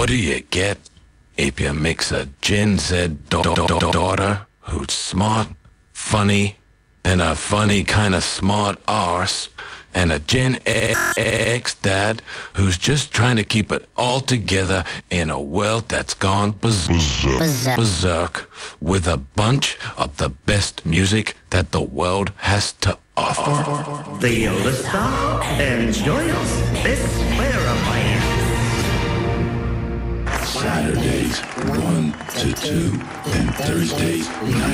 do you get if you mix a Gen Z daughter who's smart, funny, and a funny kind of smart arse, and a Gen X dad who's just trying to keep it all together in a world that's gone berserk with a bunch of the best music that the world has to offer? The oldest star enjoys this clarifier. Saturdays 1 to 2 and Thursdays 9